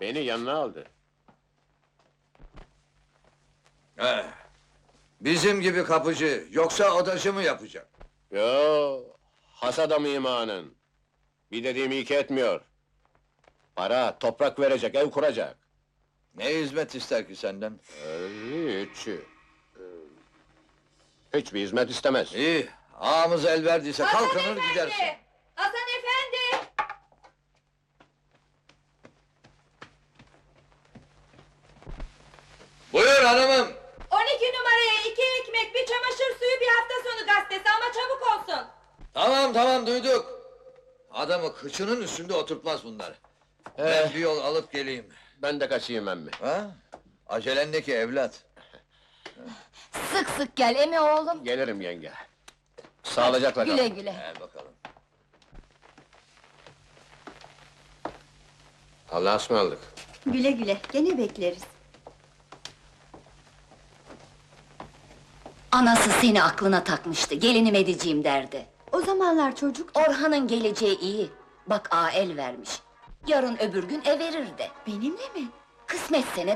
Beni yanına aldı. He. Bizim gibi kapıcı, yoksa odacı mı yapacak? Yo, has adamı imanın. Bir dediğimi iki etmiyor. Para, toprak verecek, ev kuracak. Ne hizmet ister ki senden? Hiç. Hiçbir hizmet istemez. İyi, ağamız el verdiyse kalkınır gidersin. Hasan efendi! Buyur hanımım! 12 numaraya 2 ekmek, bir çamaşır suyu, bir hafta sonu gazetesi ama çabuk olsun. Tamam duyduk. Adamı kıçının üstünde oturtmaz bunlar. Ben bir yol alıp geleyim. Ben de kaçayım emmi. Ha? Acelen ne ki evlat? Sık sık gel emi oğlum. Gelirim yenge. Sağlıcakla kal. Güle güle. Gel bakalım. Allah'a ısmarladık. Güle güle, gene bekleriz. Anası seni aklına takmıştı, gelinim edeceğim derdi. O zamanlar çocuktu. Orhan'ın geleceği iyi. Bak ağa el vermiş. Yarın öbür gün verir de. Benimle mi? Kısmetse ne